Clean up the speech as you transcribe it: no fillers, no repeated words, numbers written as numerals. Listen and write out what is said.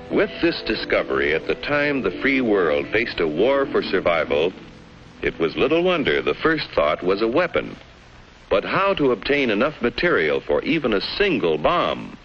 With this discovery at the time the free world faced a war for survival, it was little wonder the first thought was a weapon. But how to obtain enough material for even a single bomb?